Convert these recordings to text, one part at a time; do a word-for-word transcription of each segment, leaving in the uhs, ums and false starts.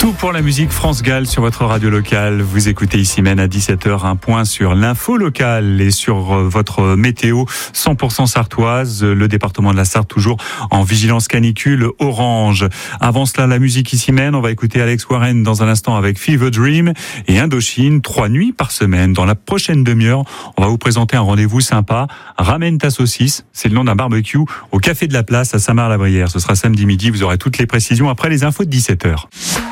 Tout pour la musique France-Galles sur votre radio locale. Vous écoutez ici même à dix-sept heures un point sur l'info locale et sur votre météo cent pour cent sartoise. Le département de la Sarthe toujours en vigilance canicule orange. Avant cela, la musique ici même. On va écouter Alex Warren dans un instant avec Fever Dream et Indochine, trois nuits par semaine. Dans la prochaine demi-heure, on va vous présenter un rendez-vous sympa. Ramène ta saucisse, c'est le nom d'un barbecue au Café de la Place à Saint-Marc-la-Brière. Ce sera samedi midi. Vous aurez toutes les précisions après les infos de dix-sept heures.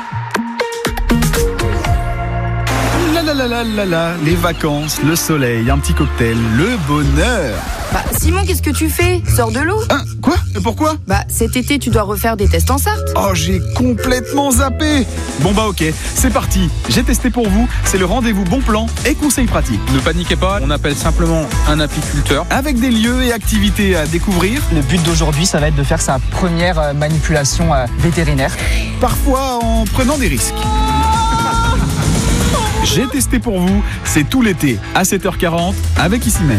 La la la la, les vacances, le soleil, un petit cocktail, le bonheur. Bah Simon, qu'est-ce que tu fais? Sors de l'eau. Hein? Quoi? Pourquoi? Bah cet été, tu dois refaire des tests en Sarthe. Oh, j'ai complètement zappé. Bon bah ok, c'est parti. J'ai testé pour vous, c'est le rendez-vous bon plan et conseils pratiques. Ne paniquez pas, on appelle simplement un apiculteur. Avec des lieux et activités à découvrir. Le but d'aujourd'hui, ça va être de faire sa première manipulation vétérinaire. Parfois en prenant des risques. J'ai testé pour vous, c'est tout l'été à sept heures quarante avec Issimène.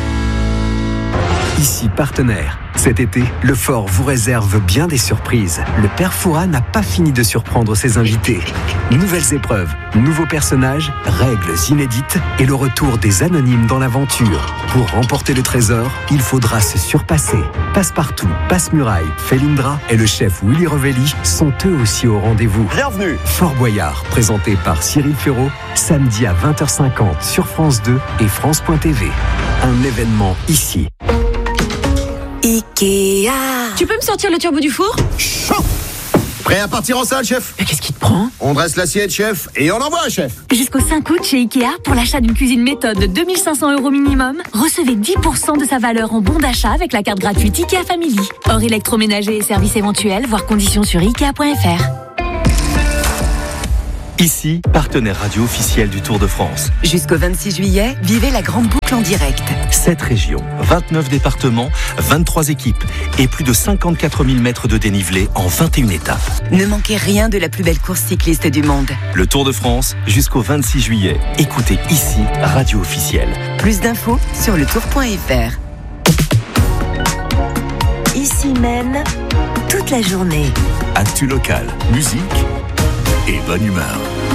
Ici partenaire. Cet été, le Fort vous réserve bien des surprises. Le Père Fouras n'a pas fini de surprendre ses invités. Nouvelles épreuves, nouveaux personnages, règles inédites et le retour des anonymes dans l'aventure. Pour remporter le trésor, il faudra se surpasser. Passepartout, Passe-Muraille, Felindra et le chef Willy Revelli sont eux aussi au rendez-vous. Bienvenue. Fort Boyard, présenté par Cyril Ferraud, samedi à vingt heures cinquante sur France deux et France point T V. Un événement ici. Ikea. Tu peux me sortir le turbo du four? Chaud. Prêt à partir en salle, chef? Mais qu'est-ce qui te prend? On dresse l'assiette, chef, et on envoie, chef. Jusqu'au cinq août chez Ikea, pour l'achat d'une cuisine méthode de deux mille cinq cents euros minimum, recevez dix pour cent de sa valeur en bon d'achat avec la carte gratuite Ikea Family. Hors électroménager et services éventuels, voire conditions sur ikea point f r. Ici, partenaire radio officiel du Tour de France. Jusqu'au vingt-six juillet, vivez la grande boucle en direct. sept régions, vingt-neuf départements, vingt-trois équipes et plus de cinquante-quatre mille mètres de dénivelé en vingt et une étapes. Ne manquez rien de la plus belle course cycliste du monde. Le Tour de France, jusqu'au vingt-six juillet. Écoutez ici, radio officielle. Plus d'infos sur le tour point f r. Ici mène toute la journée. Actu local, musique et bonne humeur.